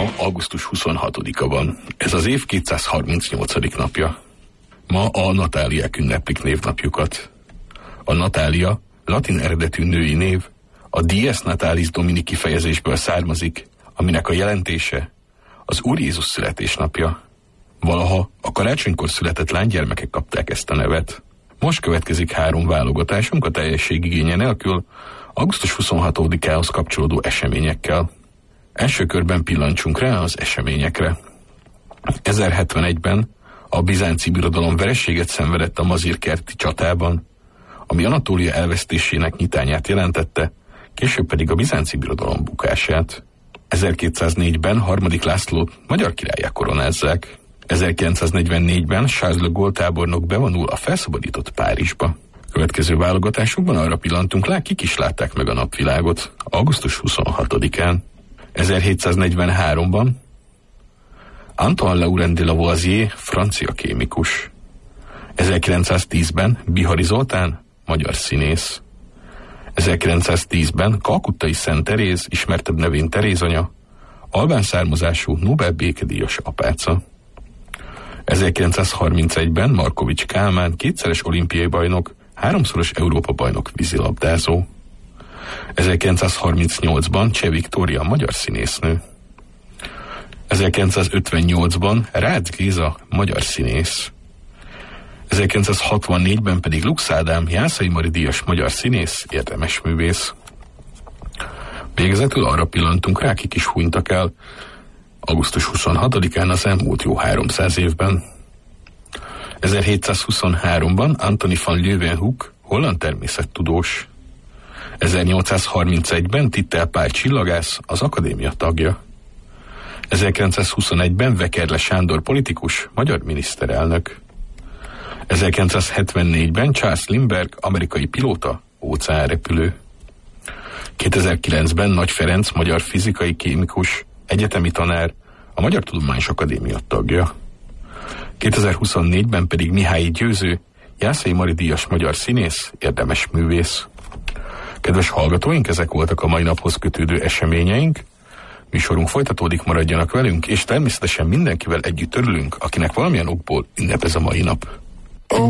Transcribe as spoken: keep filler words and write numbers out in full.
Ma augusztus huszonhatodika van. Ez az év kétszázharmincnyolcadik napja. Ma a Natáliák ünneplik névnapjukat. A Natália latin eredetű női név, a Dies Natalis Domini kifejezésből származik, aminek a jelentése az Úr Jézus születésnapja. Valaha a karácsonykor született lánygyermekek kapták ezt a nevet. Most következik három válogatásunk a teljesség igénye nélkül, augusztus huszonhatodikához kapcsolódó eseményekkel. Első körben pillancsunk rá az eseményekre. ezerhetvenegyben a bizánci birodalom vereséget szenvedett a Mazirkerti csatában, ami Anatólia elvesztésének nyitányát jelentette, később pedig a bizánci birodalom bukását. ezerkétszáznégyben harmadik Lászlót magyar királlyá koronázzák. ezerkilencszáznegyvennégyben Charles de Gaulle tábornok bevonul a felszabadított Párizsba. Következő válogatásunkban arra pillantunk rá, kik is látták meg a napvilágot augusztus huszonhatodikán. ezerhétszáznegyvenháromban Antoine Laurent de Lavoisier, francia kémikus. ezerkilencszáztízben Bihari Zoltán, magyar színész. ezerkilencszáztízben Kalkuttai Szent Teréz, ismertebb nevén Terézanya, albán származású Nobel békedíjas apáca. ezerkilencszázharmincegyben Markovics Kálmán, kétszeres olimpiai bajnok, háromszoros Európa-bajnok vízilabdázó. ezerkilencszázharmincnyolcban Cseh Viktória, magyar színésznő. ezerkilencszázötvennyolcban Rácz Géza, magyar színész. ezerkilencszázhatvannégyben pedig Lux Ádám, Jászai Mari díjas magyar színész, érdemes művész. Végezetül arra pillantunk rá, kik is hunytak el augusztus huszonhatodikán az elmúlt jó háromszáz évben. ezerhétszázhuszonháromban Antoni van Leeuwenhoek, holland természettudós. ezernyolcszázharmincegyben Tittel Pál csillagász, az akadémia tagja. ezerkilencszázhuszonegyben Vekerle Sándor politikus, magyar miniszterelnök. ezerkilencszázhetvennégyben Charles Lindbergh, amerikai pilóta, óceánrepülő. kétezer-kilencben Nagy Ferenc, magyar fizikai kémikus, egyetemi tanár, a Magyar Tudományos Akadémia tagja. kétezer-huszonnégyben pedig Mihály Győző, Jászai Mari díjas magyar színész, érdemes művész. Kedves hallgatóink, ezek voltak a mai naphoz kötődő eseményeink. Műsorunk folytatódik, maradjanak velünk, és természetesen mindenkivel együtt örülünk, akinek valamilyen okból ünnep ez a mai nap.